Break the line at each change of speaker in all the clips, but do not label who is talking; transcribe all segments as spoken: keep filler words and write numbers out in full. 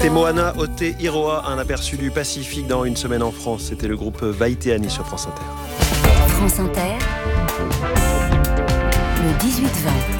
C'était Moana Aotearoa, un aperçu du Pacifique dans Une semaine en France. C'était le groupe Vaiteani sur France Inter.
France Inter, le dix-huit vingt.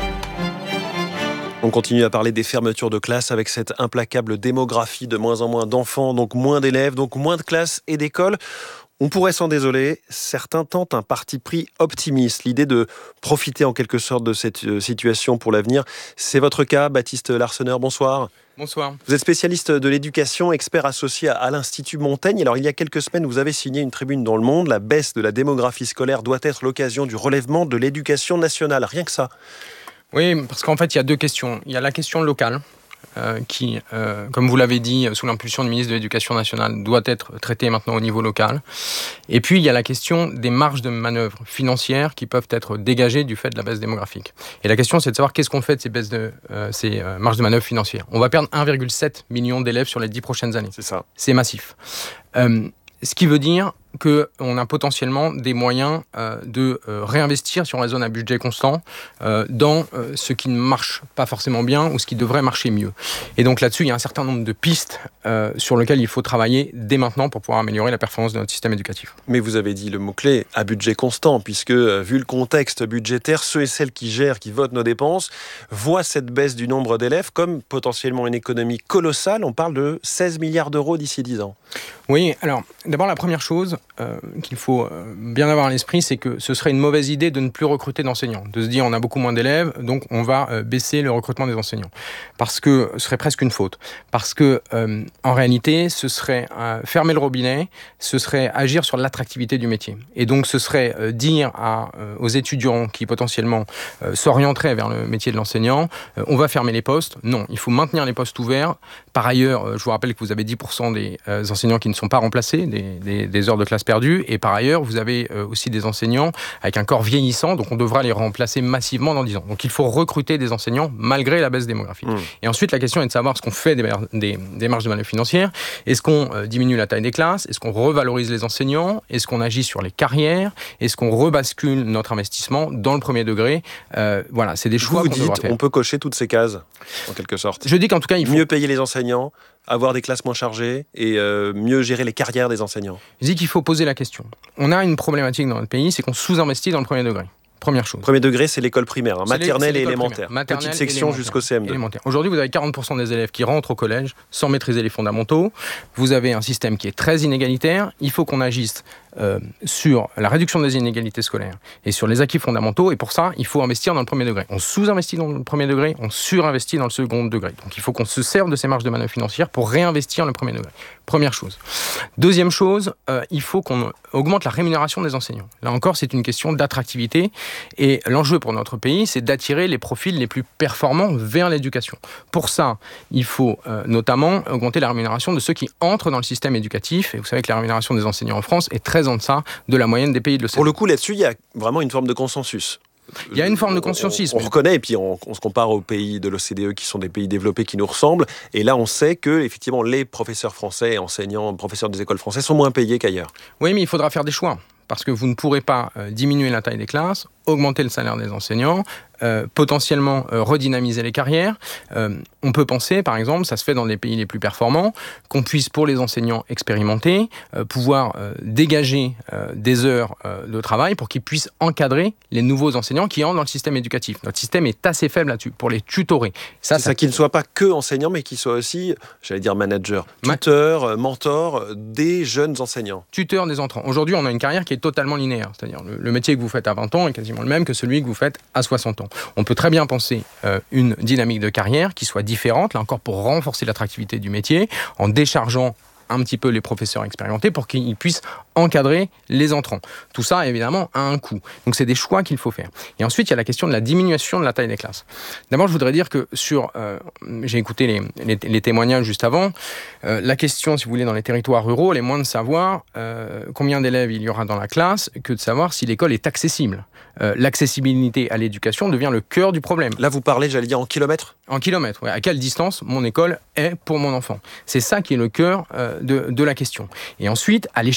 On continue à parler des fermetures de classes avec cette implacable démographie de moins en moins d'enfants, donc moins d'élèves, donc moins de classes et d'écoles. On pourrait s'en désoler, certains tentent un parti pris optimiste, l'idée de profiter en quelque sorte de cette situation pour l'avenir. C'est votre cas, Baptiste Larseneur, bonsoir.
Bonsoir.
Vous êtes spécialiste de l'éducation, expert associé à l'Institut Montaigne. Alors, il y a quelques semaines, vous avez signé une tribune dans Le Monde. La baisse de la démographie scolaire doit être l'occasion du relèvement de l'éducation nationale. Rien que ça.
Oui, parce qu'en fait, il y a deux questions. Il y a la question locale, euh, qui, euh, comme vous l'avez dit, sous l'impulsion du ministre de l'Éducation nationale, doit être traitée maintenant au niveau local. Et puis, il y a la question des marges de manœuvre financières qui peuvent être dégagées du fait de la baisse démographique. Et la question, c'est de savoir qu'est-ce qu'on fait de ces, baisses de, euh, ces euh, marges de manœuvre financières. On va perdre un virgule sept million d'élèves sur les dix prochaines années.
C'est ça.
C'est massif. Euh, ce qui veut dire qu'on a potentiellement des moyens euh, de euh, réinvestir, si on raisonne à budget constant, euh, dans euh, ce qui ne marche pas forcément bien ou ce qui devrait marcher mieux. Et donc là-dessus, il y a un certain nombre de pistes euh, sur lesquelles il faut travailler dès maintenant pour pouvoir améliorer la performance de notre système éducatif.
Mais vous avez dit le mot-clé, à budget constant, puisque vu le contexte budgétaire, ceux et celles qui gèrent, qui votent nos dépenses, voient cette baisse du nombre d'élèves comme potentiellement une économie colossale. On parle de seize milliards d'euros d'ici dix ans.
Oui, alors d'abord la première chose euh, qu'il faut euh, bien avoir à l'esprit, c'est que ce serait une mauvaise idée de ne plus recruter d'enseignants, de se dire on a beaucoup moins d'élèves, donc on va euh, baisser le recrutement des enseignants, parce que ce serait presque une faute, parce que euh, en réalité ce serait euh, fermer le robinet, ce serait agir sur l'attractivité du métier, et donc ce serait euh, dire à, euh, aux étudiants qui potentiellement euh, s'orienteraient vers le métier de l'enseignant, euh, on va fermer les postes. Non, il faut maintenir les postes ouverts. Par ailleurs, euh, je vous rappelle que vous avez dix pour cent des euh, enseignants qui ne sont pas remplacés, des, des, des heures de classe perdues, et par ailleurs, vous avez euh, aussi des enseignants avec un corps vieillissant, donc on devra les remplacer massivement dans dix ans. Donc il faut recruter des enseignants malgré la baisse démographique. Mmh. Et ensuite, la question est de savoir ce qu'on fait des, des, des marges de manœuvre financières. Est-ce qu'on euh, diminue la taille des classes? Est-ce qu'on revalorise les enseignants? Est-ce qu'on agit sur les carrières? Est-ce qu'on rebascule notre investissement dans le premier degré? euh, Voilà, c'est des choix
vous
qu'on
dites,
devra faire.
On peut cocher toutes ces cases, en quelque sorte.
Je dis qu'en tout cas, il faut
mieux payer les enseignants, avoir des classes moins chargées et euh, mieux gérer les carrières des enseignants.
Je dis qu'il faut poser la question. On a une problématique dans notre pays, c'est qu'on sous-investit dans le premier degré. Première chose.
Premier degré, c'est l'école primaire, hein, maternelle et élémentaire.
Maternelle,
petite section
élémentaire,
jusqu'au C M deux.
Élémentaire. Aujourd'hui, vous avez quarante pour cent des élèves qui rentrent au collège sans maîtriser les fondamentaux. Vous avez un système qui est très inégalitaire. Il faut qu'on agisse euh, sur la réduction des inégalités scolaires et sur les acquis fondamentaux. Et pour ça, il faut investir dans le premier degré. On sous-investit dans le premier degré, on surinvestit dans le second degré. Donc il faut qu'on se serve de ces marges de manœuvre financières pour réinvestir le premier degré. Première chose. Deuxième chose, euh, il faut qu'on augmente la rémunération des enseignants. Là encore, c'est une question d'attractivité. Et l'enjeu pour notre pays, c'est d'attirer les profils les plus performants vers l'éducation. Pour ça, il faut euh, notamment augmenter la rémunération de ceux qui entrent dans le système éducatif. Et vous savez que la rémunération des enseignants en France est très en deçà de la moyenne des pays de l'O C D E.
Pour le coup, là-dessus, il y a vraiment une forme de consensus.
Il y a une forme de consensus.
On, on, on reconnaît, et puis on, on se compare aux pays de l'O C D E qui sont des pays développés qui nous ressemblent. Et là, on sait que effectivement, les professeurs français, enseignants, professeurs des écoles françaises sont moins payés qu'ailleurs.
Oui, mais il faudra faire des choix. Parce que vous ne pourrez pas euh, diminuer la taille des classes, augmenter le salaire des enseignants, euh, potentiellement euh, redynamiser les carrières. Euh, on peut penser, par exemple, ça se fait dans les pays les plus performants, qu'on puisse, pour les enseignants expérimentés, euh, pouvoir euh, dégager euh, des heures euh, de travail pour qu'ils puissent encadrer les nouveaux enseignants qui entrent dans le système éducatif. Notre système est assez faible là-dessus, pour les tutorer.
Ça, c'est ça, ça qu'ils ne soient pas que enseignants, mais qu'ils soient aussi, j'allais dire manager, tuteur, Ma... mentor des jeunes enseignants.
Tuteur des entrants. Aujourd'hui, on a une carrière qui est totalement linéaire. C'est-à-dire le, le métier que vous faites à vingt ans est quasiment le même que celui que vous faites à soixante ans. On peut très bien penser euh, une dynamique de carrière qui soit différente, là encore pour renforcer l'attractivité du métier, en déchargeant un petit peu les professeurs expérimentés pour qu'ils puissent encadrer les entrants. Tout ça, évidemment, a un coût. Donc, c'est des choix qu'il faut faire. Et ensuite, il y a la question de la diminution de la taille des classes. D'abord, je voudrais dire que sur... Euh, j'ai écouté les, les, les témoignages juste avant. Euh, la question, si vous voulez, dans les territoires ruraux, elle est moins de savoir euh, combien d'élèves il y aura dans la classe que de savoir si l'école est accessible. Euh, l'accessibilité à l'éducation devient le cœur du problème.
Là, vous parlez, j'allais dire, en kilomètres ?
En kilomètres, oui. À quelle distance mon école est pour mon enfant ? C'est ça qui est le cœur euh, de, de la question. Et ensuite, à l'échelle nationale,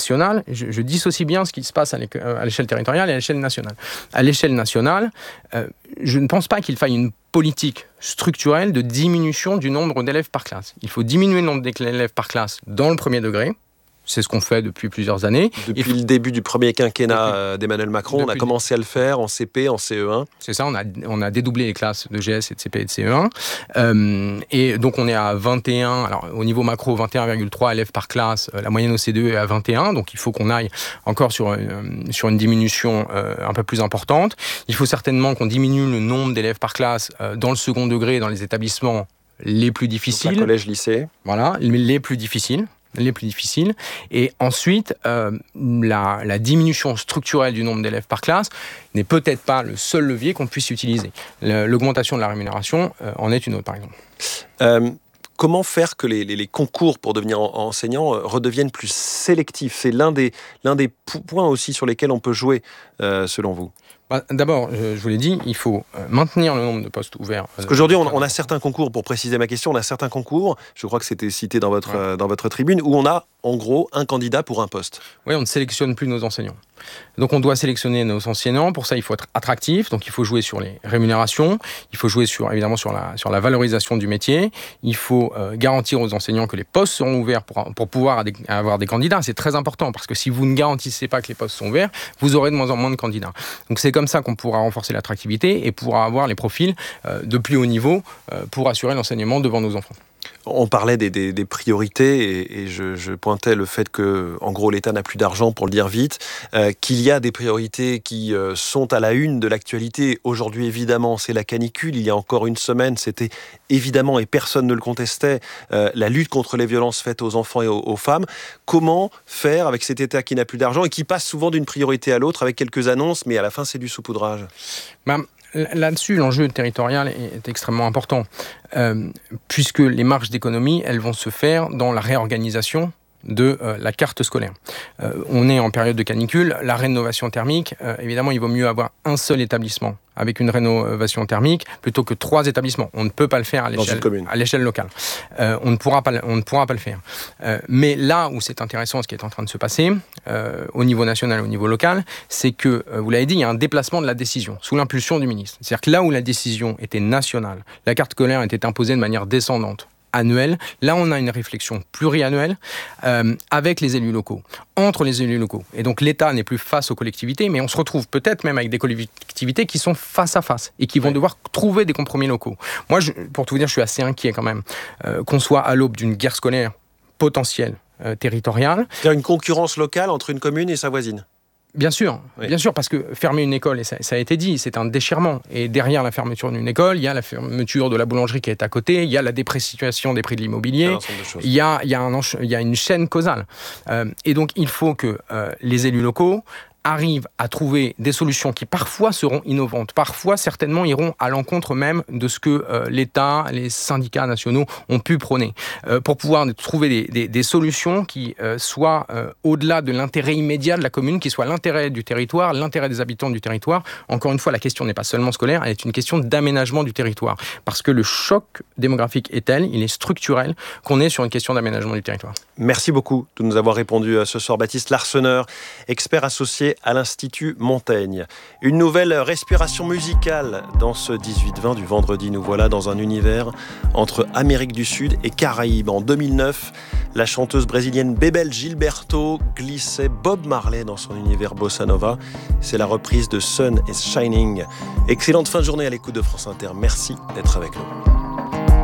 nationale, je, je dissocie bien ce qui se passe à l'échelle territoriale et à l'échelle nationale. À l'échelle nationale, euh, je ne pense pas qu'il faille une politique structurelle de diminution du nombre d'élèves par classe. Il faut diminuer le nombre d'élèves par classe dans le premier degré. C'est ce qu'on fait depuis plusieurs années.
Depuis
faut...
le début du premier quinquennat
depuis...
d'Emmanuel Macron,
depuis...
on a commencé à le faire en C P, en C E un.
C'est ça, on a, on a dédoublé les classes de G S et de C P et de C E un. Euh, et donc on est à vingt et un, alors au niveau macro, vingt et un virgule trois élèves par classe. La moyenne O C D E est à vingt et un, donc il faut qu'on aille encore sur, euh, sur une diminution euh, un peu plus importante. Il faut certainement qu'on diminue le nombre d'élèves par classe euh, dans le second degré, dans les établissements les plus difficiles.
Donc, collège, lycée.
Voilà, les plus difficiles. les plus difficiles. Et ensuite, euh, la, la diminution structurelle du nombre d'élèves par classe n'est peut-être pas le seul levier qu'on puisse utiliser. Le, l'augmentation de la rémunération euh, en est une autre, par exemple.
Euh, comment faire que les, les, les concours pour devenir enseignant euh, redeviennent plus sélectifs ? C'est l'un des, l'un des points aussi sur lesquels on peut jouer, euh, selon vous.
Bah, d'abord, je, je vous l'ai dit, il faut maintenir le nombre de postes ouverts.
Parce qu'aujourd'hui, on, on a certains concours, pour préciser ma question, on a certains concours, je crois que c'était cité dans votre, ouais. euh, dans votre tribune, où on a en gros un candidat pour un poste.
Oui, on ne sélectionne plus nos enseignants. Donc on doit sélectionner nos enseignants. Pour ça, il faut être attractif. Donc il faut jouer sur les rémunérations. Il faut jouer sur, évidemment sur la, sur la valorisation du métier. Il faut euh, garantir aux enseignants que les postes seront ouverts pour, pour pouvoir avoir des candidats. C'est très important parce que si vous ne garantissez pas que les postes sont ouverts, vous aurez de moins en moins de candidats. Donc c'est comme ça qu'on pourra renforcer l'attractivité et pourra avoir les profils euh, de plus haut niveau euh, pour assurer l'enseignement devant nos enfants.
On parlait des, des, des priorités et, et je, je pointais le fait que, en gros, l'État n'a plus d'argent, pour le dire vite, euh, qu'il y a des priorités qui euh, sont à la une de l'actualité. Aujourd'hui, évidemment, c'est la canicule. Il y a encore une semaine, c'était évidemment, et personne ne le contestait, euh, la lutte contre les violences faites aux enfants et aux, aux femmes. Comment faire avec cet État qui n'a plus d'argent et qui passe souvent d'une priorité à l'autre avec quelques annonces, mais à la fin, c'est du saupoudrage ?
Bah, là-dessus, l'enjeu territorial est extrêmement important, euh, puisque les marges d'économie, elles vont se faire dans la réorganisation de euh, la carte scolaire. Euh, on est en période de canicule, la rénovation thermique, euh, évidemment, il vaut mieux avoir un seul établissement avec une rénovation thermique plutôt que trois établissements. On ne peut pas le faire à l'échelle, à l'échelle locale. Euh, on ne pourra pas, on ne pourra pas le faire. Euh, mais là où c'est intéressant, ce qui est en train de se passer, euh, au niveau national et au niveau local, c'est que, euh, vous l'avez dit, il y a un déplacement de la décision sous l'impulsion du ministre. C'est-à-dire que là où la décision était nationale, la carte scolaire était imposée de manière descendante, annuelle. Là, on a une réflexion pluriannuelle euh, avec les élus locaux, entre les élus locaux. Et donc, l'État n'est plus face aux collectivités, mais on se retrouve peut-être même avec des collectivités qui sont face à face et qui vont oui. devoir trouver des compromis locaux. Moi, je, pour tout vous dire, je suis assez inquiet quand même euh, qu'on soit à l'aube d'une guerre scolaire potentielle euh, territoriale.
Il y a une concurrence locale entre une commune et sa voisine.
Bien sûr, oui. bien sûr, parce que fermer une école, et ça, ça a été dit, c'est un déchirement. Et derrière la fermeture d'une école, il y a la fermeture de la boulangerie qui est à côté, il y a la dépréciation des prix de l'immobilier, il y a, il y a, un, il y a une chaîne causale. Euh, et donc, il faut que euh, les élus locaux arrivent à trouver des solutions qui parfois seront innovantes, parfois certainement iront à l'encontre même de ce que euh, l'État, les syndicats nationaux ont pu prôner, euh, pour pouvoir trouver des, des, des solutions qui euh, soient euh, au-delà de l'intérêt immédiat de la commune, qui soient l'intérêt du territoire, l'intérêt des habitants du territoire. Encore une fois, la question n'est pas seulement scolaire, elle est une question d'aménagement du territoire, parce que le choc démographique est tel, il est structurel, qu'on est sur une question d'aménagement du territoire.
Merci beaucoup de nous avoir répondu ce soir. Baptiste Larsonneur, expert associé à l'Institut Montaigne. Une nouvelle respiration musicale dans ce dix-huit vingt du vendredi. Nous voilà dans un univers entre Amérique du Sud et Caraïbes. En deux mille neuf, la chanteuse brésilienne Bebel Gilberto glissait Bob Marley dans son univers bossa nova. C'est la reprise de Sun is Shining. Excellente fin de journée à l'écoute de France Inter. Merci d'être avec nous.